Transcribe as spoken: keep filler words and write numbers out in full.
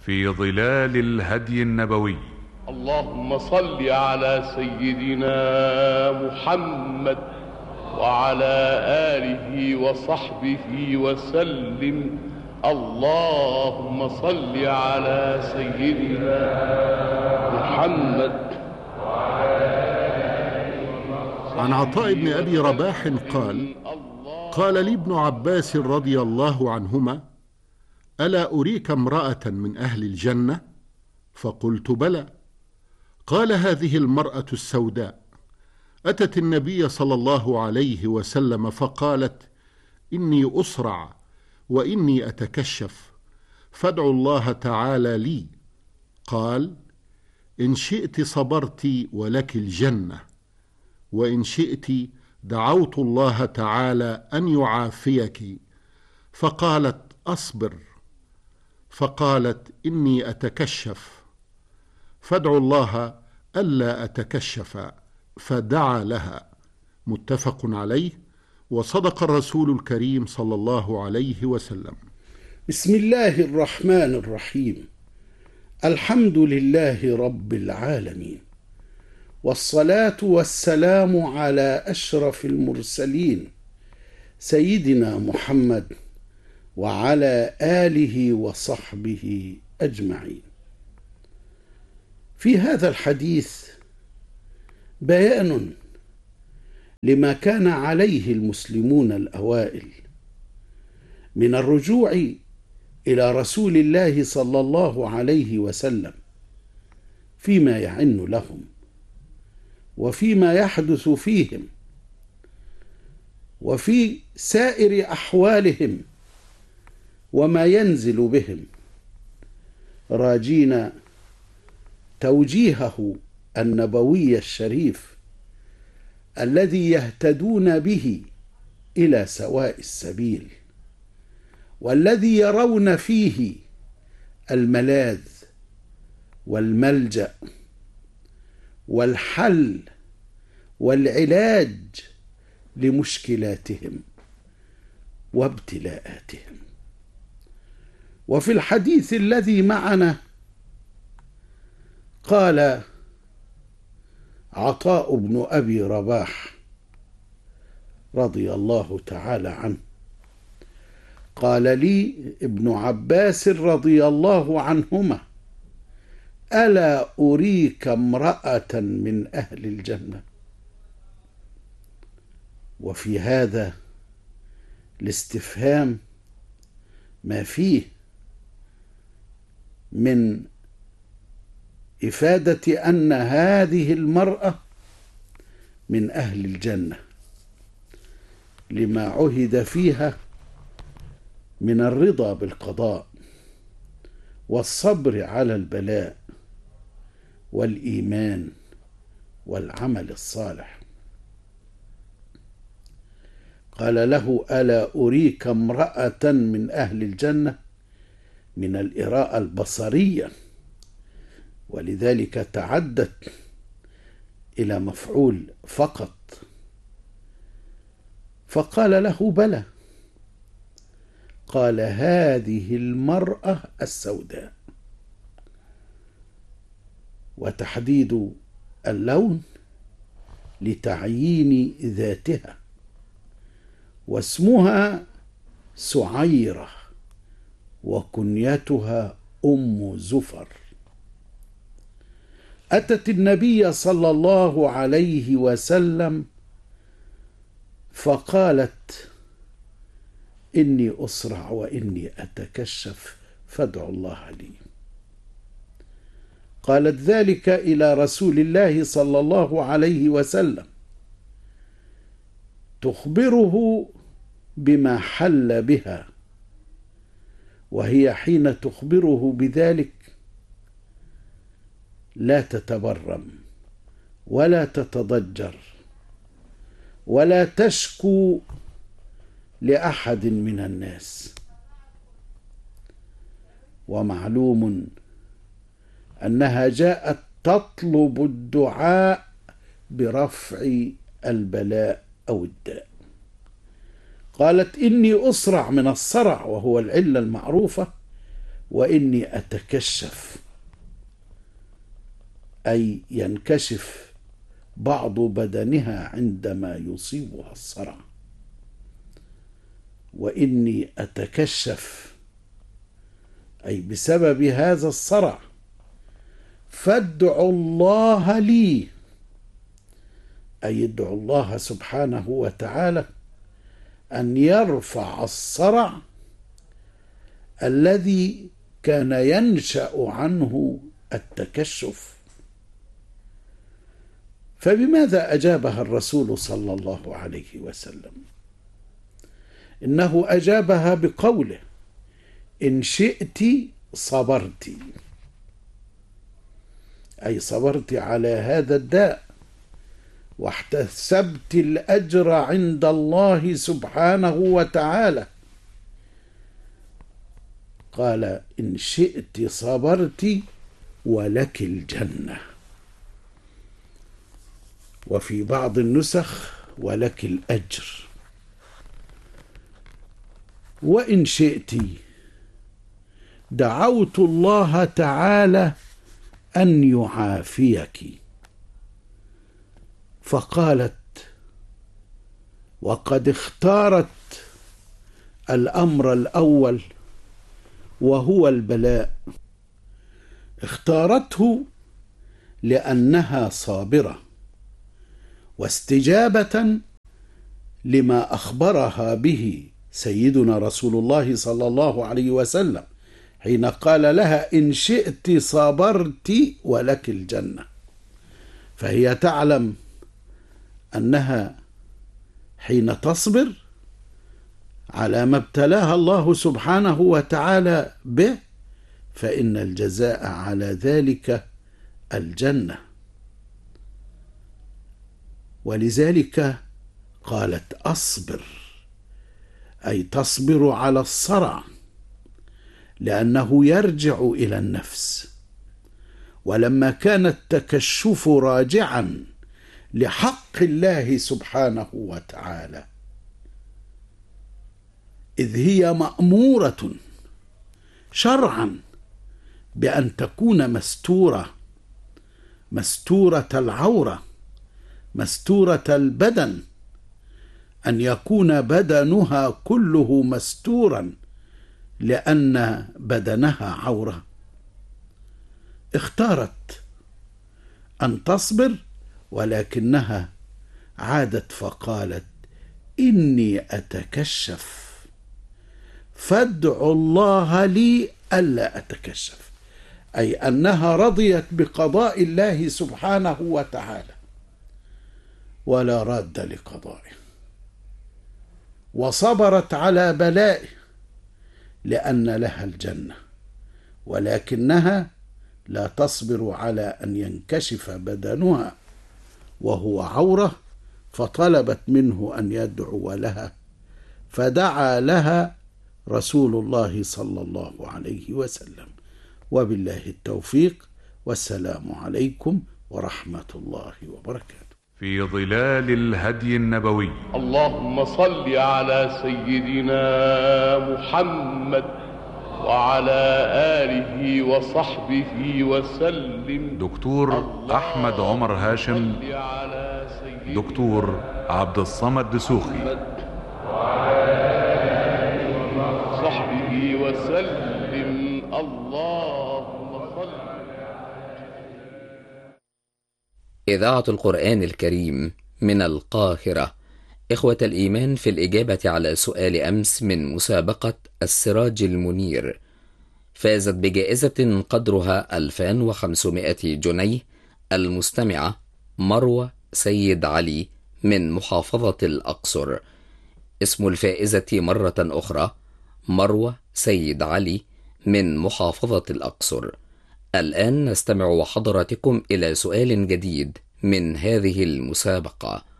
في ظلال الهدي النبوي. اللهم صل على سيدنا محمد وعلى آله وصحبه وسلم. اللهم صل على سيدنا محمد. عن عطاء بن أبي رباح قال: قال لي ابن عباس رضي الله عنهما: ألا أريك امرأة من أهل الجنة؟ فقلت: بلى. قال: هذه المرأة السوداء أتت النبي صلى الله عليه وسلم فقالت: إني أسرع وإني أتكشف، فادعوا الله تعالى لي. قال: إن شئت صبرت ولك الجنة، وإن شئت دعوت الله تعالى أن يعافيك. فقالت: أصبر. فقالت: إني أتكشف، فادعوا الله ألا أتكشف. فدعا لها. متفق عليه. وصدق الرسول الكريم صلى الله عليه وسلم. بسم الله الرحمن الرحيم. الحمد لله رب العالمين، والصلاة والسلام على أشرف المرسلين سيدنا محمد وعلى آله وصحبه أجمعين. في هذا الحديث بيان لما كان عليه المسلمون الأوائل من الرجوع إلى رسول الله صلى الله عليه وسلم فيما يعن لهم وفيما يحدث فيهم وفي سائر أحوالهم وما ينزل بهم، راجين توجيهه النبوي الشريف الذي يهتدون به إلى سواء السبيل، والذي يرون فيه الملاذ والملجأ والحل والعلاج لمشكلاتهم وابتلاءاتهم. وفي الحديث الذي معنا قال عطاء بن أبي رباح رضي الله تعالى عنه: قال لي ابن عباس رضي الله عنهما: ألا أريك امرأة من أهل الجنة؟ وفي هذا الاستفهام ما فيه من إفادة أن هذه المرأة من أهل الجنة لما عهد فيها من الرضا بالقضاء والصبر على البلاء والإيمان والعمل الصالح. قال له: ألا أريك امرأة من أهل الجنة، من الإراءة البصرية، ولذلك تعدت إلى مفعول فقط. فقال له: بلى. قال: هذه المرأة السوداء. وتحديد اللون لتعيين ذاتها، واسمها سعيرة، وكنيتها أم زفر. أتت النبي صلى الله عليه وسلم فقالت: إني أسرع وإني أتكشف، فادعوا الله لي. قالت ذلك إلى رسول الله صلى الله عليه وسلم تخبره بما حل بها، وهي حين تخبره بذلك لا تتبرم ولا تتضجر ولا تشكو لأحد من الناس. ومعلوم أنها جاءت تطلب الدعاء برفع البلاء أو الداء. قالت: إني أسرع من الصرع، وهو العلة المعروفة وإني أتكشف أي ينكشف بعض بدنها عندما يصيبها الصرع، وإني أتكشف أي بسبب هذا الصرع، فادعوا الله لي أي ادعوا الله سبحانه وتعالى أن يرفع الصرع الذي كان ينشأ عنه التكشف. فبماذا أجابها الرسول صلى الله عليه وسلم؟ إنه أجابها بقوله: إن شئت صبرت، أي صبرت على هذا الداء واحتسبت الأجر عند الله سبحانه وتعالى. قال: إن شئت صبرت ولك الجنة، وفي بعض النسخ ولك الأجر. وإن شئت دعوت الله تعالى أن يعافيك. فقالت: وقد اختارت الأمر الأول وهو البلاء، اختارته لأنها صابرة واستجابة لما أخبرها به سيدنا رسول الله صلى الله عليه وسلم حين قال لها: إن شئت صبرت ولك الجنة. فهي تعلم أنها حين تصبر على ما ابتلاها الله سبحانه وتعالى به فإن الجزاء على ذلك الجنة. ولذلك قالت: أصبر، أي تصبر على الصرع، لأنه يرجع إلى النفس. ولما كان التكشف راجعا لحق الله سبحانه وتعالى، إذ هي مأمورة شرعا بأن تكون مستورة، مستورة العورة، مستورة البدن، أن يكون بدنها كله مستورا لأن بدنها عورة. اختارت أن تصبر، ولكنها عادت فقالت: إني أتكشف فادعوا الله لي ألا أتكشف، أي أنها رضيت بقضاء الله سبحانه وتعالى ولا راد لقضائه، وصبرت على بلائه لأن لها الجنة، ولكنها لا تصبر على أن ينكشف بدنها وهو عورة، فطلبت منه أن يدعو لها، فدعا لها رسول الله صلى الله عليه وسلم. وبالله التوفيق، والسلام عليكم ورحمة الله وبركاته. في ظلال الهدي النبوي. اللهم صل على سيدنا محمد وعلى آله وصحبه وسلم. دكتور أحمد عمر هاشم، دكتور عبد الصمد دسوخي، صحبه وسلم. اللهم صل. إذاعة القرآن الكريم من القاهرة. إخوة الإيمان، في الإجابة على سؤال أمس من مسابقة السراج المنير، فازت بجائزة قدرها ألفين وخمسمائة جنيه المستمعة مروة سيد علي من محافظة الأقصر. اسم الفائزة مرة أخرى مروة سيد علي من محافظة الأقصر. الآن نستمع وحضراتكم إلى سؤال جديد من هذه المسابقة.